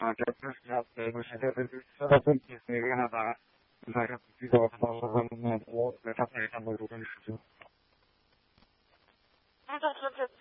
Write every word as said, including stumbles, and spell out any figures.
这不是要这个现在这个社会问题是个啥子？那个比较他是很难过，在他身上的这种事情。 那这这这